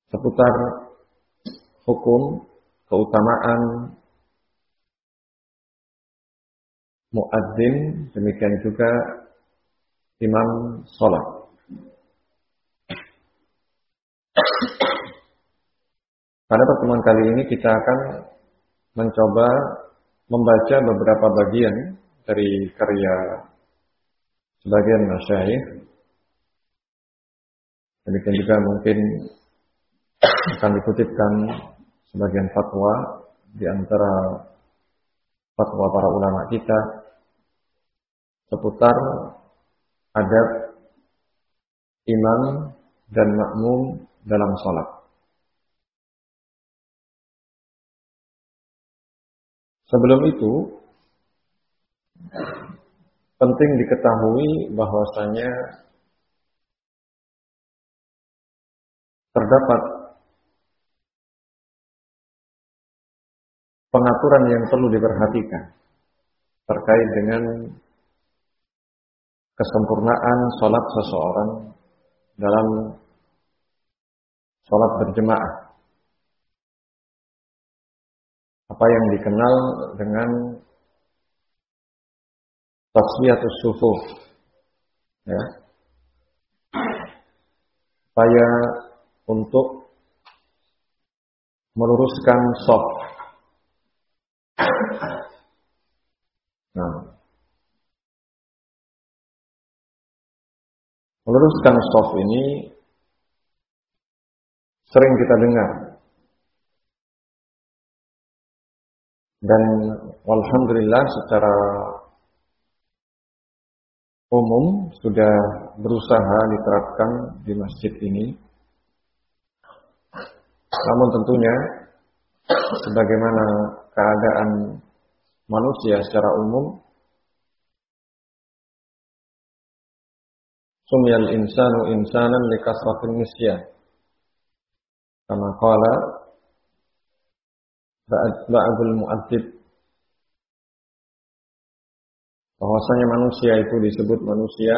seputar hukum, keutamaan muadzin, demikian juga imam sholat. Pada pertemuan kali ini kita akan mencoba membaca beberapa bagian dari karya sebagian masyayikh. Demikian juga mungkin akan dikutipkan sebagian fatwa di antara fatwa para ulama kita seputar adab imam dan makmum dalam sholat. Sebelum itu, penting diketahui bahwasanya terdapat pengaturan yang perlu diperhatikan terkait dengan kesempurnaan sholat seseorang dalam sholat berjemaah. Apa yang dikenal dengan taswiyatus sufuf, ya, upaya untuk meluruskan shaf. Nah, meluruskan shaf ini sering kita dengar. Dan walhamdulillah secara umum sudah berusaha diterapkan di masjid ini. Namun tentunya sebagaimana keadaan manusia secara umum, sumiyal insanu insanan likasratin nisyan. Kama qala ba'dul mu'adzib, bahwasanya manusia itu disebut manusia,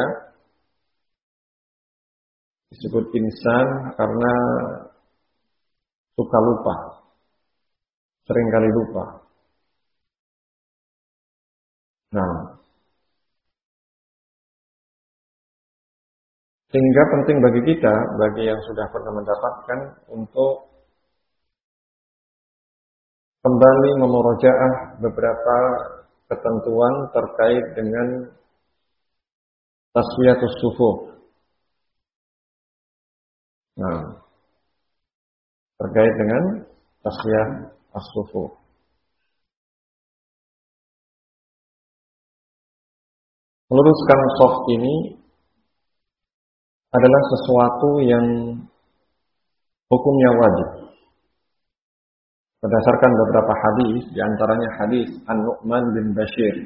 disebut insan karena suka lupa, seringkali lupa. Nah, sehingga penting bagi kita, bagi yang sudah pernah mendapatkan, untuk kembali memurojaah beberapa ketentuan terkait dengan taswiyatus sufuf. Nah, terkait dengan taswiyah as-sufuf. Meluruskan shaf ini adalah sesuatu yang hukumnya wajib. Berdasarkan beberapa hadis, di antaranya hadis An-Nu'man bin Bashir.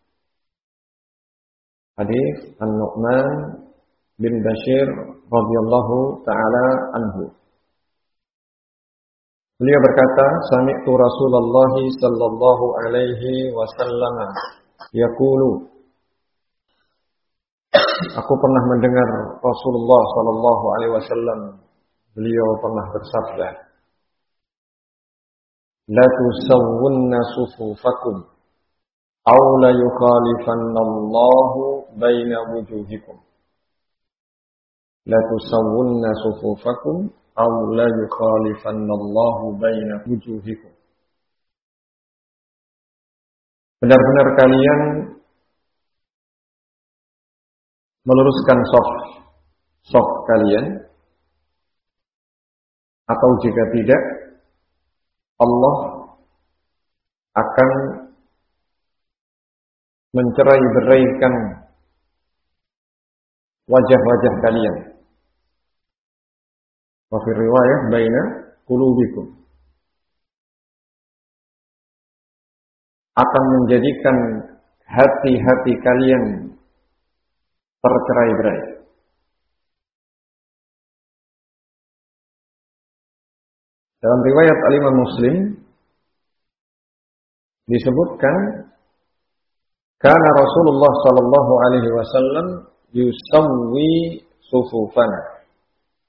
Hadis An-Nu'man bin Bashir radhiyallahu taala anhu. Beliau berkata, "Sami'tu Rasulullah sallallahu alaihi wasallam yaqulu." Aku pernah mendengar Rasulullah sallallahu alaihi wasallam, beliau pernah bersabda, "La tusawwunna sufufakum aw la yukhalifanna Allahu baina wujuhikum." La tusawwunna sufufakum aw la yukhalifanna Allahu baina wujuhikum. Benar-benar kalian meluruskan shaf kalian, atau jika tidak, Allah akan mencerai-beraikan wajah-wajah kalian. Wa fi riwayah baina qulubikum. Akan menjadikan hati-hati kalian tercerai-berai. Dalam riwayat Al-Imam Muslim disebutkan, kana Rasulullah sallallahu alaihi wasallam yusawwi sufufana.